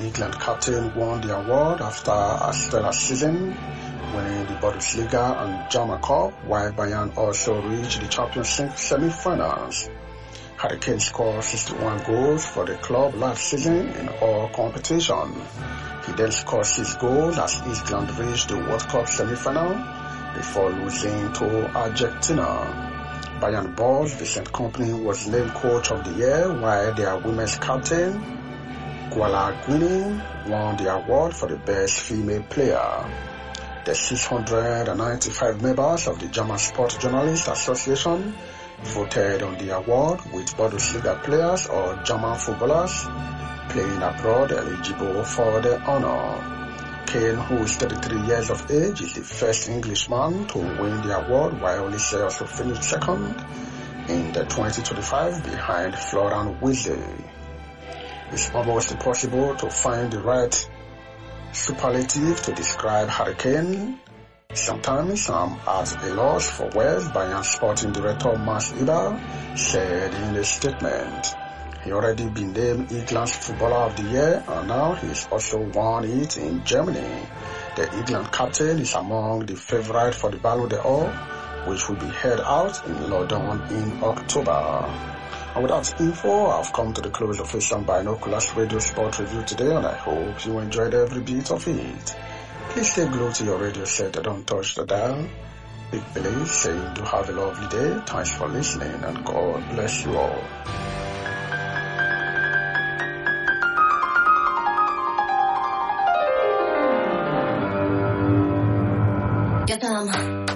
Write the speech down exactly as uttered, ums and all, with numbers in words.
England captain won the award after a stellar season, winning the Bundesliga and German Cup, while Bayern also reached the Champions League semi-finals. Harry Kane scored sixty-one goals for the club last season in all competitions. He then scored six goals as England reached the World Cup semi-final before losing to Argentina. Bayern boss Vincent Kompany was named Coach of the Year, while their women's captain, Guala Guini, won the award for the best female player. The six hundred ninety-five members of the German Sport Journalists Association voted on the award, with Bundesliga players or German footballers playing abroad eligible for the honor. Kane, who is thirty-three years of age, is the first Englishman to win the award, while Olise also finished second in the twenty twenty-five behind Florian Wirtz. It's almost impossible to find the right superlative to describe Harry Kane. Sometimes I'm at a loss for words, Bayern sporting director Max Eber said in a statement. He already been named England's Footballer of the Year, and now he's also won it in Germany. The England captain is among the favourites for the Ballon d'Or, which will be held out in London in October. And with that info, I've come to the close of Asian Binoculars Radio Sport Review today, and I hope you enjoyed every bit of it. Please stay glued to your radio set and don't touch the dial. Big Billy saying do have a lovely day. Thanks for listening, and God bless you all.